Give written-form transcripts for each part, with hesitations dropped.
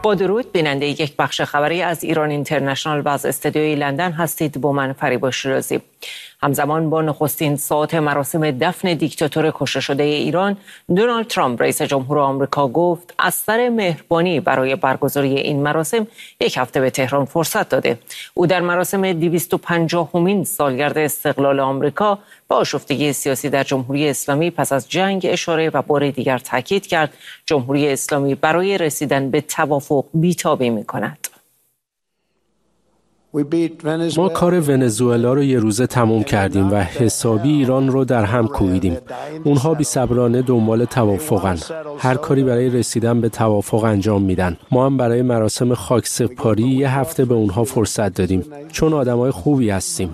با درود بیننده یک بخش خبری از ایران اینترنشنال و از استودیوی لندن هستید با من فریبا شیرازی. همزمان با نخستین ساعت مراسم دفن دیکتاتور کشته شده ایران، دونالد ترامپ رئیس جمهور آمریکا گفت از سر مهربانی برای برگزاری این مراسم یک هفته به تهران فرصت داده. او در مراسم 250مین سالگرد استقلال آمریکا با آشفتگی سیاسی در جمهوری اسلامی پس از جنگ اشاره و بار دیگر تاکید کرد جمهوری اسلامی برای رسیدن به توافق بی‌تابی می‌کند. ما کار ونزوئلا رو یه روزه تموم کردیم و حسابی ایران رو در هم کوبیدیم. اونها بی‌صبرانه دنبال توافقن. هر کاری برای رسیدن به توافق انجام میدن. ما هم برای مراسم خاکسپاری یه هفته به اونها فرصت دادیم چون آدمای خوبی هستیم.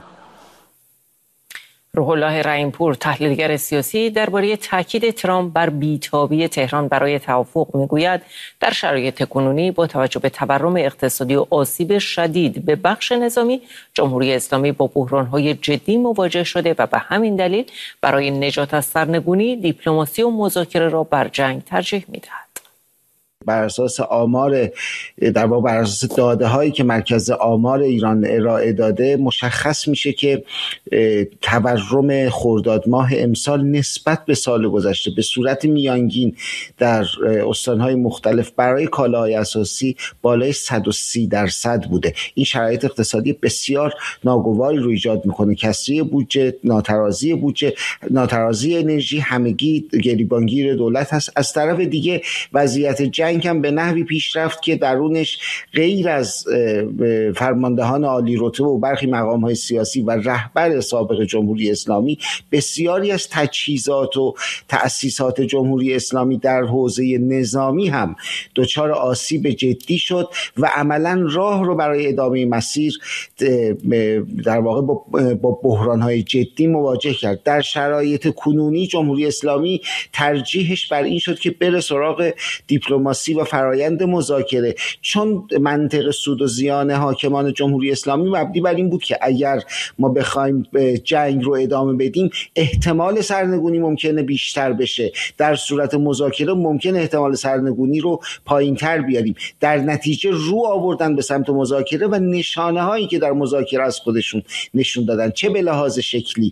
روح الله رحیم‌پور تحلیلگر سیاسی درباره تاکید ترامپ بر بی‌تابی تهران برای توافق میگوید در شرایط کنونی با توجه به تورم اقتصادی و آسیب شدید به بخش نظامی، جمهوری اسلامی با بحران‌های جدی مواجه شده و به همین دلیل برای نجات از سرنگونی دیپلماسی و مذاکره را بر جنگ ترجیح می‌دهد. بر اساس آمار در واقع بر اساس داده هایی که مرکز آمار ایران ارائه داده مشخص میشه که تورم خرداد ماه امسال نسبت به سال گذشته به صورت میانگین در استانهای مختلف برای کالاهای اساسی بالای 130% بوده. این شرایط اقتصادی بسیار ناگواری رو ایجاد میکنه. کسری بودجه، ناترازی بودجه، ناترازی انرژی، همگی گریبانگیر دولت هست. از طرف دیگه وضعیت جنگ هم به نحوی پیش رفت که درونش غیر از فرماندهان عالی رتبه و برخی مقام‌های سیاسی و رهبر سابق جمهوری اسلامی بسیاری از تجهیزات و تأسیسات جمهوری اسلامی در حوزه نظامی هم دچار آسیب جدی شد و عملاً راه رو برای ادامه مسیر در واقع با بحران‌های جدی مواجه کرد. در شرایط کنونی جمهوری اسلامی ترجیحش بر این شد که بره سراغ دیپلماسی و فرایند مذاکره، چون منطق سود و زیان حاکمان جمهوری اسلامی مبنی بر این بود که اگر ما بخوایم جنگ رو ادامه بدیم احتمال سرنگونی ممکنه بیشتر بشه، در صورت مذاکره ممکنه احتمال سرنگونی رو پایین‌تر بیاریم. در نتیجه رو آوردن به سمت مذاکره و نشانه هایی که در مذاکره از خودشون نشون دادن، چه به لحاظ شکلی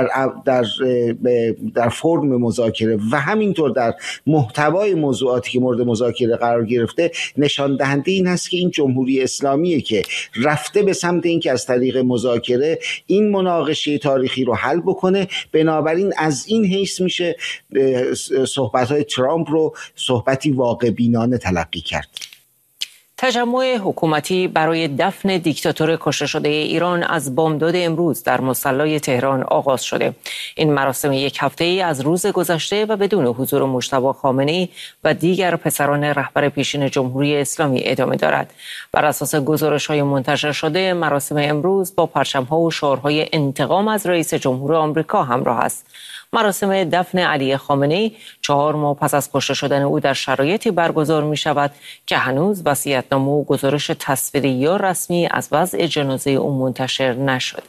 در فرم مذاکره و همینطور در محتوای موضوعاتی که مورد مذاکره قرار گرفته، نشان دهنده این هست که این جمهوری اسلامیه که رفته به سمت این که از طریق مذاکره این مناقشه تاریخی رو حل بکنه. بنابراین از این حیث میشه صحبت‌های ترامپ رو صحبتی واقع بینانه تلقی کرد. تجمع حکومتی برای دفن دیکتاتور کشته شده ایران از بامداد امروز در مصلی تهران آغاز شده. این مراسم یک هفته‌ای از روز گذشته و بدون حضور مجتبی خامنه‌ای و دیگر پسران رهبر پیشین جمهوری اسلامی ادامه دارد. بر اساس گزارش‌های منتشر شده، مراسم امروز با پرچم‌ها و شعارهای انتقام از رئیس جمهور آمریکا همراه است. مراسم دفن علی خامنه‌ای 4 ماه پس از کشته شدن او در شرایطی برگزار می شود که هنوز وصیت‌نامه و گزارش تصویری یا رسمی از وضع جنازه او منتشر نشده.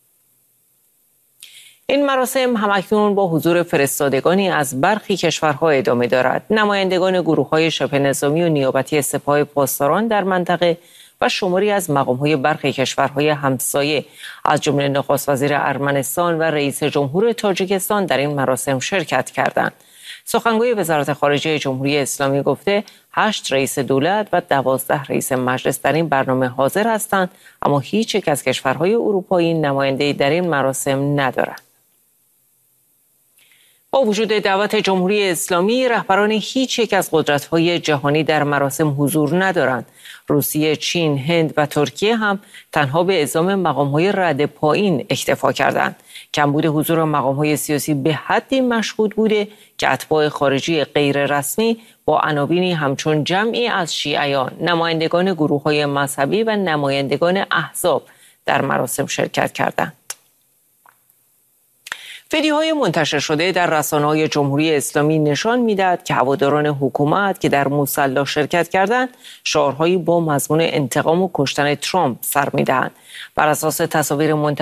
این مراسم همکنون با حضور فرستادگانی از برخی کشورها ادامه دارد. نمایندگان گروه‌های شبه نظامی و نیابتی سپاه پاسداران در منطقه و شماری از مقام‌های برخی کشورهای همسایه از جمله نخست وزیر ارمنستان و رئیس جمهور تاجیکستان در این مراسم شرکت کردند. سخنگوی وزارت خارجه جمهوری اسلامی گفته 8 رئیس دولت و 12 رئیس مجلس در این برنامه حاضر هستند، اما هیچ یک از کشورهای اروپایی نماینده‌ای در این مراسم ندارند. با وجود دعوت جمهوری اسلامی، رهبران هیچ یک از قدرت‌های جهانی در مراسم حضور ندارند. روسیه، چین، هند و ترکیه هم تنها به اعزام مقام‌های رده پایین اکتفا کردند. کمبود حضور مقام‌های سیاسی به حدی مشهود بوده که اتباع خارجی غیر رسمی با عناوینی همچون جمعی از شیعیان، نمایندگان گروه‌های مذهبی و نمایندگان احزاب در مراسم شرکت کردند. ویدیوهای منتشر شده در رسانه‌های جمهوری اسلامی نشان می‌دهد که هواداران حکومت که در مصلی شرکت کردند، شعارهایی با مضمون انتقام و کشتن ترامپ سر می‌دهند. بر اساس تصاویر منتشر